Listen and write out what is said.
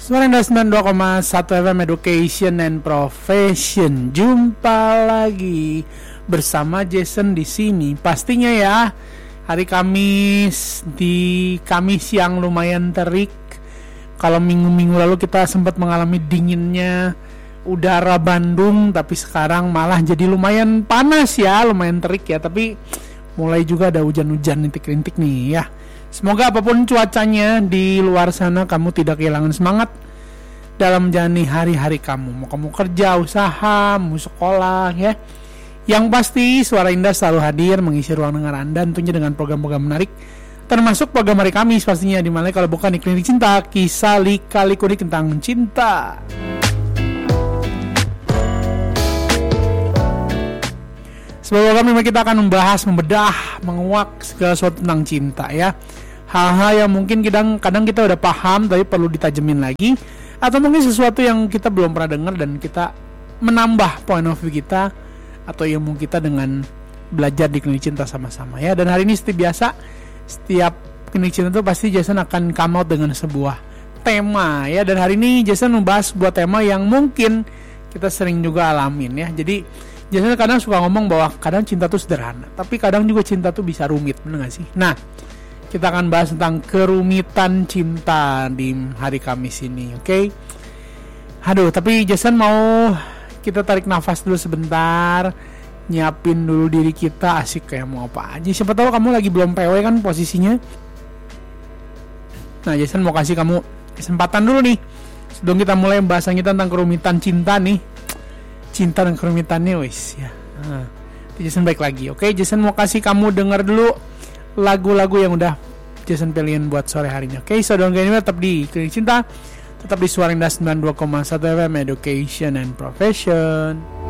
Suara 92,1 FM Education and Profession. Jumpa lagi bersama Jason di sini. Pastinya ya, hari Kamis, di Kamis yang lumayan terik. Kalau minggu-minggu lalu kita sempat mengalami dinginnya udara Bandung, tapi sekarang malah jadi lumayan panas ya, lumayan terik ya. Tapi mulai juga ada hujan-hujan rintik-rintik nih ya. Semoga apapun cuacanya di luar sana kamu tidak kehilangan semangat dalam menjalani hari-hari kamu. Mau kamu kerja, usaha, mau sekolah ya. Yang pasti Suara Indah selalu hadir mengisi ruang dengar Anda tentunya dengan program-program menarik. Termasuk program hari Kamis pastinya, dimana kalau bukan di Klinik Cinta, kisah lika-liku tentang cinta. Sebuah program kita akan membahas, membedah, menguak segala sesuatu tentang cinta ya. Hal-hal yang mungkin kadang kita udah paham tapi perlu ditajemin lagi, atau mungkin sesuatu yang kita belum pernah dengar dan kita menambah point of view kita atau ilmu kita dengan belajar di Klinik Cinta sama-sama ya. Dan hari ini seperti biasa, setiap Klinik Cinta itu pasti Jason akan come out dengan sebuah tema ya. Dan hari ini Jason membahas sebuah tema yang mungkin kita sering juga alamin ya. Jadi Jason kadang suka ngomong bahwa kadang cinta tuh sederhana, tapi kadang juga cinta tuh bisa rumit, bener gak sih? Nah, kita akan bahas tentang kerumitan cinta di hari Kamis ini, oke? Aduh, tapi Jason mau kita tarik nafas dulu sebentar, nyiapin dulu diri kita, asik kayak mau apa aja. Siapa tahu kamu lagi belum PW kan posisinya. Nah, Jason mau kasih kamu kesempatan dulu nih, sebelum kita mulai pembahasan kita tentang kerumitan cinta nih. Cinta dan kerumitannya wis ya. Jason baik lagi. Oke, Jason mau kasih kamu dengar dulu lagu-lagu yang udah Jason pilihin buat sore harinya. Oke, so don't go anywhere, tetap di Klinik Cinta, tetap di Suara Indah 92,1 FM Education and Profession.